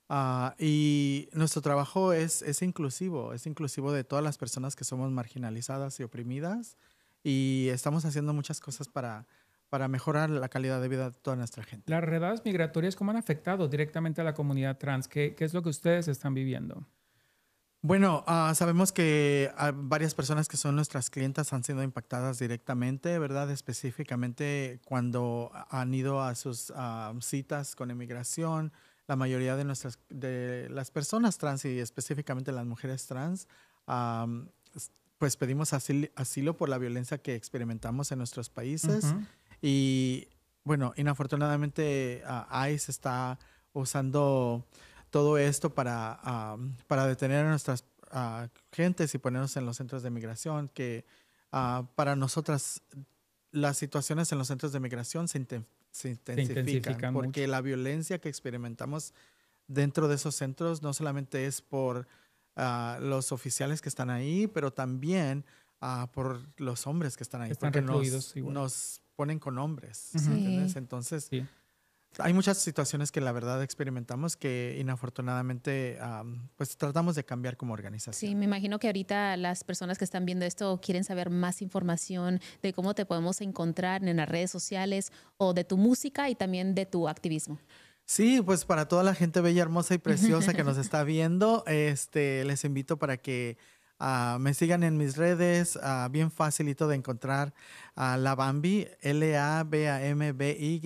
Y nuestro trabajo es inclusivo de todas las personas que somos marginalizadas y oprimidas. Y estamos haciendo muchas cosas para mejorar la calidad de vida de toda nuestra gente. Las redadas migratorias, ¿cómo han afectado directamente a la comunidad trans? ¿Qué es lo que ustedes están viviendo? Bueno, sabemos que varias personas que son nuestras clientas han sido impactadas directamente, ¿verdad? Específicamente cuando han ido a sus citas con inmigración. La mayoría de las personas trans y específicamente las mujeres trans, pues pedimos asilo por la violencia que experimentamos en nuestros países. Uh-huh. Y bueno, inafortunadamente ICE está usando todo esto para detener a nuestras gentes y ponernos en los centros de migración, que para nosotras las situaciones en los centros de migración se intensifican porque mucho. La violencia que experimentamos dentro de esos centros no solamente es por los oficiales que están ahí, pero también por los hombres que están ahí, están porque nos ponen con hombres. Uh-huh. ¿Entiendes? Entonces, sí. Hay muchas situaciones que la verdad experimentamos que inafortunadamente pues tratamos de cambiar como organización. Sí, me imagino que ahorita las personas que están viendo esto quieren saber más información de cómo te podemos encontrar en las redes sociales o de tu música y también de tu activismo. Sí, pues para toda la gente bella, hermosa y preciosa que nos está viendo, les invito para que me sigan en mis redes, bien facilito de encontrar La Bambi, LABAMBY.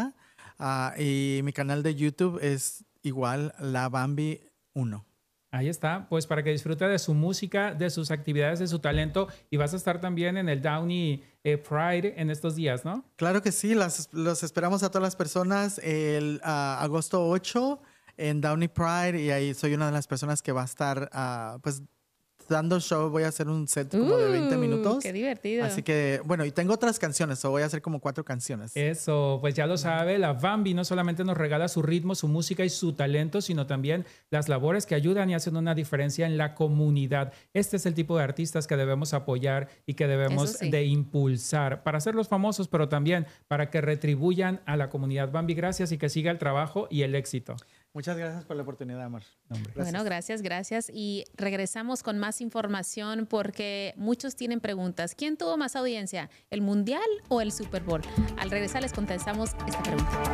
Y mi canal de YouTube es igual, La Bambi 1. Ahí está, pues para que disfrute de su música, de sus actividades, de su talento. Y vas a estar también en el Downey Pride en estos días, ¿no? Claro que sí, los esperamos a todas las personas el agosto 8 en Downey Pride. Y ahí soy una de las personas que va a estar pues dando show. Voy a hacer un set como de 20 minutos. ¡Qué divertido! Así que, bueno, y tengo otras canciones, voy a hacer como 4 canciones. Eso, pues ya lo sabe, la Bambi no solamente nos regala su ritmo, su música y su talento, sino también las labores que ayudan y hacen una diferencia en la comunidad. Este es el tipo de artistas que debemos apoyar y que debemos de impulsar para hacerlos famosos, pero también para que retribuyan a la comunidad. Bambi, gracias y que siga el trabajo y el éxito. Muchas gracias por la oportunidad, Amar. Gracias. Bueno, gracias. Y regresamos con más información porque muchos tienen preguntas. ¿Quién tuvo más audiencia, el Mundial o el Super Bowl? Al regresar les contestamos esta pregunta.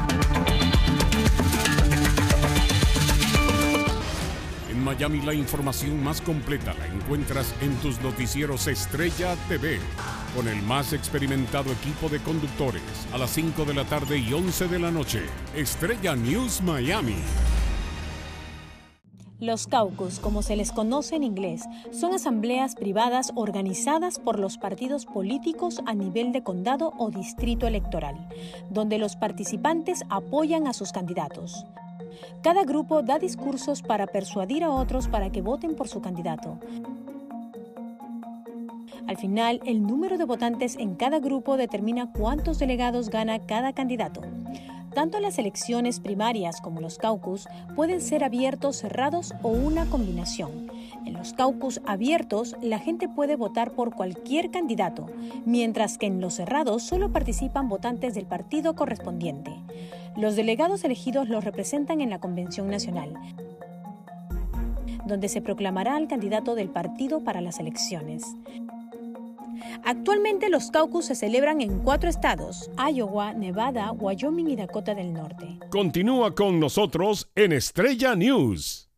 En Miami la información más completa la encuentras en tus noticieros Estrella TV. Con el más experimentado equipo de conductores a las 5 de la tarde y 11 de la noche. Estrella News Miami. Los caucus, como se les conoce en inglés, son asambleas privadas organizadas por los partidos políticos a nivel de condado o distrito electoral, donde los participantes apoyan a sus candidatos. Cada grupo da discursos para persuadir a otros para que voten por su candidato. Al final, el número de votantes en cada grupo determina cuántos delegados gana cada candidato. Tanto las elecciones primarias como los caucus pueden ser abiertos, cerrados o una combinación. En los caucus abiertos, la gente puede votar por cualquier candidato, mientras que en los cerrados solo participan votantes del partido correspondiente. Los delegados elegidos los representan en la Convención Nacional, donde se proclamará al candidato del partido para las elecciones. Actualmente los caucus se celebran en 4 estados: Iowa, Nevada, Wyoming y Dakota del Norte. Continúa con nosotros en Estrella News.